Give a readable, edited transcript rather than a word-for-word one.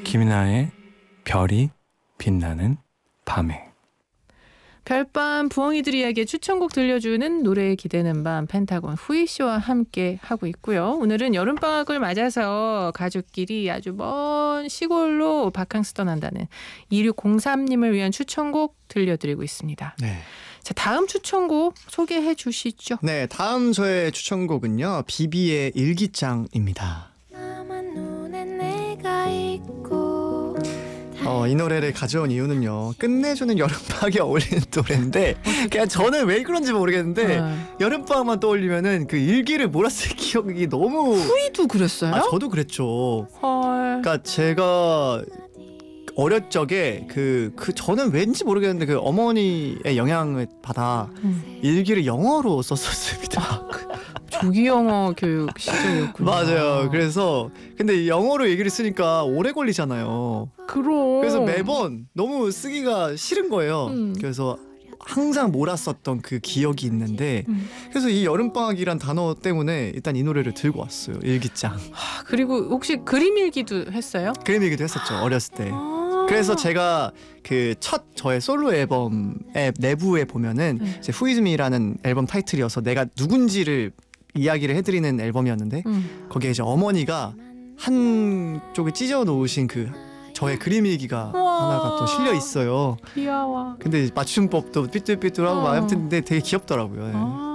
김이나의 별이 빛나는 밤에. 별밤 부엉이들이에게 추천곡 들려주는 노래에 기대는 밤, 펜타곤 후이 씨와 함께 하고 있고요. 오늘은 여름방학을 맞아서 가족끼리 아주 먼 시골로 바캉스 떠난다는 2603님을 위한 추천곡 들려드리고 있습니다. 네. 자, 다음 추천곡 소개해 주시죠. 네, 다음 저의 추천곡은요. 비비의 일기장입니다. 이 노래를 가져온 이유는요. 끝내주는 여름방학에 어울리는 노래인데 그냥 저는 왜 그런지 모르겠는데 여름방학만 떠올리면은 그 일기를 몰았을 기억이 너무. 후이도 그랬어요? 저도 그랬죠. 헐. 그러니까 제가 어렸 적에 저는 왠지 모르겠는데 그 어머니의 영향을 받아 일기를 영어로 썼었습니다. 조기 영어 교육 시절이었군요. 맞아요. 그래서 근데 영어로 얘기를 쓰니까 오래 걸리잖아요. 그래서 매번 너무 쓰기가 싫은 거예요. 그래서 항상 몰았었던 그 기억이 있는데 그래서 이 여름방학이란 단어 때문에 일단 이 노래를 들고 왔어요. 일기장. 그리고 혹시 그림 일기도 했어요? 그림 일기도 했었죠. 어렸을 때. 그래서 제가 그 첫 저의 솔로 앨범의 내부에 보면은 이제 후이즈미라는 앨범 타이틀이어서 내가 누군지를 이야기를 해드리는 앨범이었는데 거기에 이제 어머니가 한쪽에 찢어 놓으신 그 저의 그림 일기가 하나가 또 실려 있어요. 귀여워. 근데 맞춤법도 삐뚤삐뚤하고 아무튼 근데 되게 귀엽더라고요.